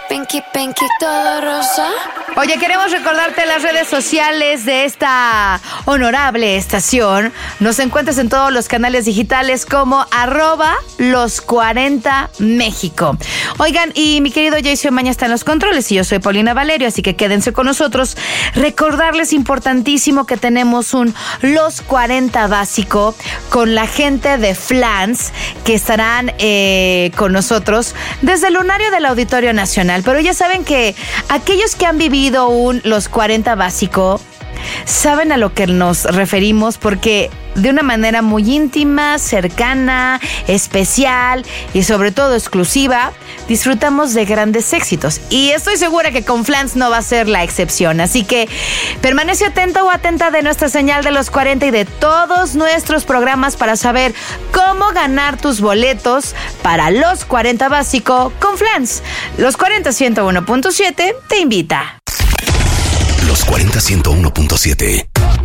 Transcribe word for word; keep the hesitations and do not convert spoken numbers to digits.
Pinky, pinky, todo rosa. Oye, queremos recordarte las redes sociales de esta honorable estación. Nos encuentras en todos los canales digitales como arroba los cuarenta México. Oigan, y mi querido Jason Maña está en los controles y yo soy Paulina Valerio, así que quédense con nosotros. Recordarles importantísimo que tenemos un Los cuarenta básico con la gente de Flans que estarán eh, con nosotros desde el lunario del Auditorio Nacional. Pero ya saben que aquellos que han vivido un Los cuarenta básico saben a lo que nos referimos, porque de una manera muy íntima, cercana, especial y sobre todo exclusiva, disfrutamos de grandes éxitos. Y estoy segura que con Flans no va a ser la excepción. Así que permanece atento o atenta de nuestra señal de Los cuarenta y de todos nuestros programas para saber cómo ganar tus boletos para Los cuarenta básico con Flans. Los cuarenta ciento uno punto siete te invita. Los cuarenta ciento uno punto siete.